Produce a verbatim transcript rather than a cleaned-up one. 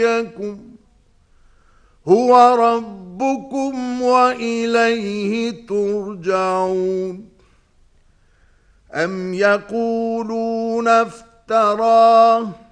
يكن هو ربكم وإليه ترجعون أم يقولون افتراه